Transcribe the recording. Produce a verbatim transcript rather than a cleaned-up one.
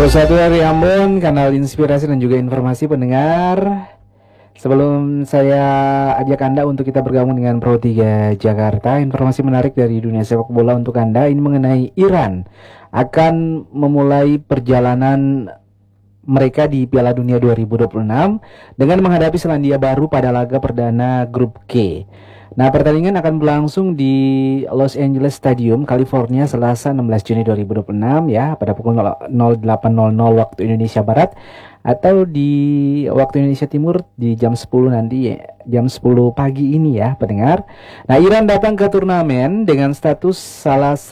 satu dari Ambon, kanal inspirasi dan juga informasi pendengar. Sebelum saya ajak Anda untuk kita bergabung dengan Pro tiga Jakarta, informasi menarik dari dunia sepak bola untuk Anda ini mengenai Iran akan memulai perjalanan mereka di Piala Dunia dua ribu dua puluh enam dengan menghadapi Selandia Baru pada laga perdana grup G. Nah, pertandingan akan berlangsung di Los Angeles Stadium, California, Selasa enam belas Juni dua ribu dua puluh enam ya, pada pukul nol delapan nol nol waktu Indonesia Barat, atau di waktu Indonesia Timur di jam sepuluh nanti, jam sepuluh pagi ini ya, pendengar. Nah, Iran datang ke turnamen dengan status salah